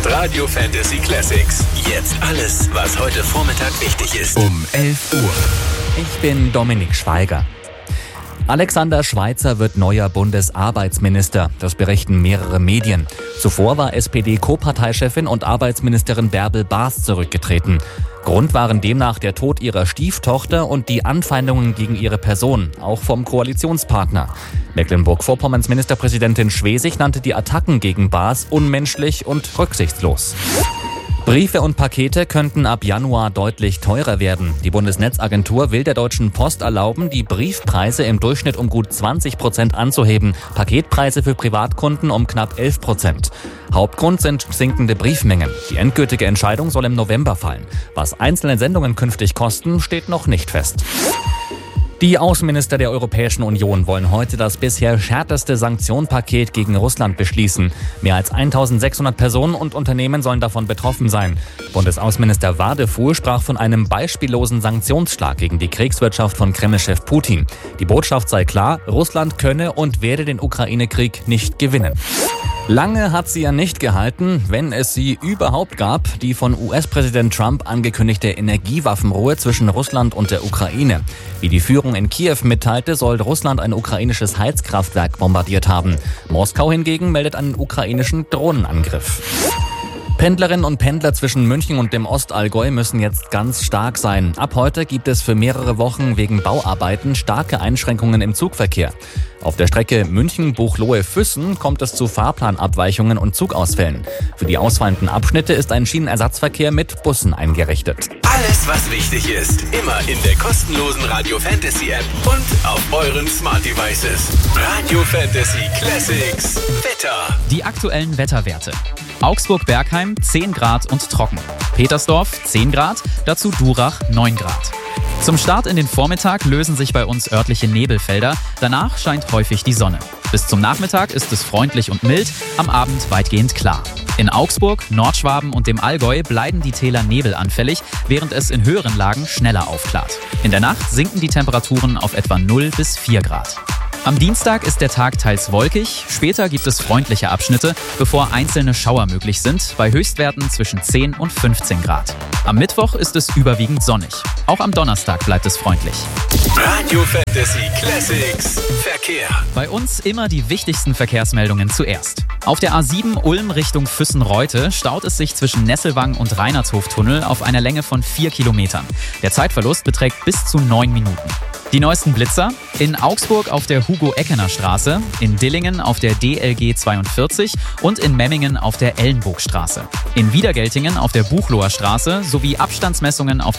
ist Radio Fantasy Classics. Jetzt alles, was heute Vormittag wichtig ist. Um 11 Uhr. Ich bin Dominik Schweiger. Alexander Schweitzer wird neuer Bundesarbeitsminister. Das berichten mehrere Medien. Zuvor war SPD-Co-Parteichefin und Arbeitsministerin Bärbel Baas zurückgetreten. Grund waren demnach der Tod ihrer Stieftochter und die Anfeindungen gegen ihre Person, auch vom Koalitionspartner. Mecklenburg-Vorpommerns Ministerpräsidentin Schwesig nannte die Attacken gegen Baas unmenschlich und rücksichtslos. Briefe und Pakete könnten ab Januar deutlich teurer werden. Die Bundesnetzagentur will der Deutschen Post erlauben, die Briefpreise im Durchschnitt um gut 20% anzuheben, Paketpreise für Privatkunden um knapp 11%. Hauptgrund sind sinkende Briefmengen. Die endgültige Entscheidung soll im November fallen. Was einzelne Sendungen künftig kosten, steht noch nicht fest. Die Außenminister der Europäischen Union wollen heute das bisher härteste Sanktionspaket gegen Russland beschließen. Mehr als 1600 Personen und Unternehmen sollen davon betroffen sein. Bundesaußenminister Wadefuhl sprach von einem beispiellosen Sanktionsschlag gegen die Kriegswirtschaft von Kreml-Chef Putin. Die Botschaft sei klar, Russland könne und werde den Ukraine-Krieg nicht gewinnen. Lange hat sie ja nicht gehalten, wenn es sie überhaupt gab, die von US-Präsident Trump angekündigte Energiewaffenruhe zwischen Russland und der Ukraine. Wie die Führung in Kiew mitteilte, soll Russland ein ukrainisches Heizkraftwerk bombardiert haben. Moskau hingegen meldet einen ukrainischen Drohnenangriff. Pendlerinnen und Pendler zwischen München und dem Ostallgäu müssen jetzt ganz stark sein. Ab heute gibt es für mehrere Wochen wegen Bauarbeiten starke Einschränkungen im Zugverkehr. Auf der Strecke München-Buchloe-Füssen kommt es zu Fahrplanabweichungen und Zugausfällen. Für die ausfallenden Abschnitte ist ein Schienenersatzverkehr mit Bussen eingerichtet. Alles, was wichtig ist, immer in der kostenlosen Radio Fantasy App und auf euren Smart Devices. Radio Fantasy Classics. Wetter. Die aktuellen Wetterwerte. Augsburg-Bergheim 10 Grad und trocken. Petersdorf 10 Grad, dazu Durach 9 Grad. Zum Start in den Vormittag lösen sich bei uns örtliche Nebelfelder, danach scheint häufig die Sonne. Bis zum Nachmittag ist es freundlich und mild, am Abend weitgehend klar. In Augsburg, Nordschwaben und dem Allgäu bleiben die Täler nebelanfällig, während es in höheren Lagen schneller aufklart. In der Nacht sinken die Temperaturen auf etwa 0 bis 4 Grad. Am Dienstag ist der Tag teils wolkig, später gibt es freundliche Abschnitte, bevor einzelne Schauer möglich sind, bei Höchstwerten zwischen 10 und 15 Grad. Am Mittwoch ist es überwiegend sonnig. Auch am Donnerstag bleibt es freundlich. Radio Fantasy Classics. Verkehr. Bei uns immer die wichtigsten Verkehrsmeldungen zuerst. Auf der A7 Ulm Richtung Füssen-Reute staut es sich zwischen Nesselwang und Reinertshoftunnel auf einer Länge von 4 Kilometern. Der Zeitverlust beträgt bis zu 9 Minuten. Die neuesten Blitzer: in Augsburg auf der Hugo-Eckener-Straße, in Dillingen auf der DLG 42 und in Memmingen auf der Ellenburgstraße. In Wiedergeltingen auf der Buchloer Straße sowie Abstandsmessungen auf